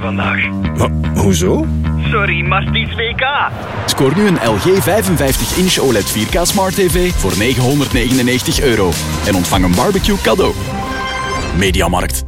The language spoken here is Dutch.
vandaag. Hoezo? Sorry, maar het is WK. Scoor nu een LG 55-inch OLED 4K Smart TV voor €999 en ontvang een barbecue cadeau. Mediamarkt.